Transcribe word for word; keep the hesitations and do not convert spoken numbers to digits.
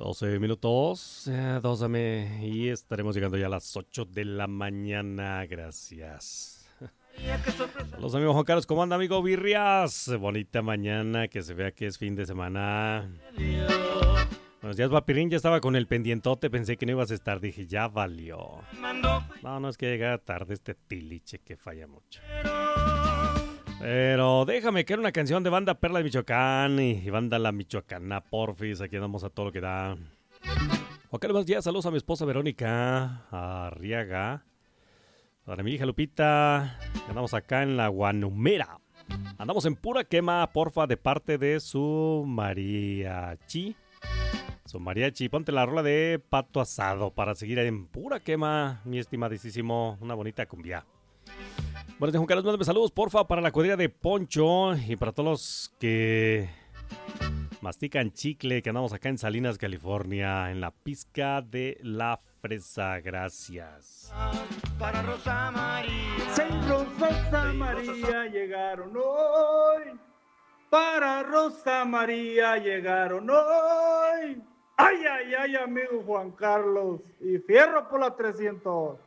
doce minutos, eh, dózame, y estaremos llegando ya a las ocho de la mañana. Gracias. Los amigos Juan Carlos, ¿cómo anda, amigo Birrias? Bonita mañana, que se vea que es fin de semana. Buenos días, Vapirín, ya estaba con el pendientote, pensé que no ibas a estar, dije, ya valió. No, no es que llega tarde este tiliche que falla mucho. Pero déjame que era una canción de Banda Perla de Michoacán y Banda La Michoacana, porfis, aquí andamos a todo lo que da. Ok, buenos días, saludos a mi esposa Verónica Arriaga, a mi hija Lupita, andamos acá en la Guanumera. Andamos en pura quema, porfa, de parte de su mariachi. Su mariachi, ponte la rola de Pato Asado para seguir en pura quema, mi estimadísimo, una bonita cumbia. Buenos días, Juan Carlos, mándame saludos, porfa, para la cuadrilla de Poncho y para todos los que mastican chicle, que andamos acá en Salinas, California, en la pizca de la fresa. Gracias. Para Rosa María. Seis Rosa María llegaron hoy. Para Rosa María llegaron hoy. Ay, ay, ay, amigo Juan Carlos. Y fierro por la trescientos.